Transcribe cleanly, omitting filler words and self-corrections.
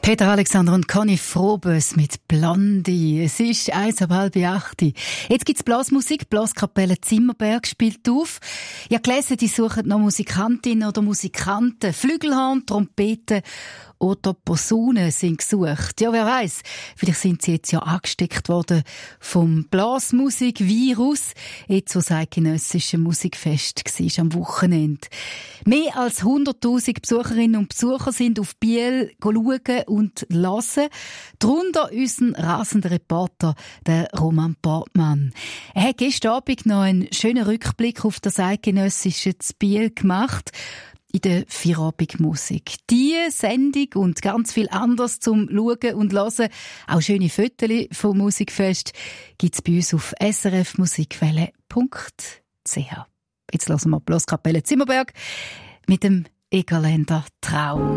Peter Alexander und Conny Frobös mit Blondie. Es ist 7:30. Jetzt gibt's Blasmusik. Blaskapelle Zimmerberg spielt auf. Ich habe gelesen, die suchen noch Musikantinnen oder Musikanten. Flügelhorn, Trompeten oder Posaunen sind gesucht. Ja, wer weiss, vielleicht sind sie jetzt ja angesteckt worden vom Blasmusik-Virus, jetzt wo das eidgenössische Musikfest war am Wochenende. Mehr als 100'000 Besucherinnen und Besucher sind auf Biel schauen und hören. Darunter unseren rasenden Reporter, der Roman Portmann. Er hat gestern Abend noch einen schönen Rückblick auf das eidgenössische Biel gemacht. In der Feierabendmusik. Diese Sendung und ganz viel anderes zum Schauen und Hören, auch schöne Fotos vom Musikfest, gibt's bei uns auf srfmusikwelle.ch. Jetzt hören wir Blaskapelle Zimmerberg mit dem Egerländer Traum.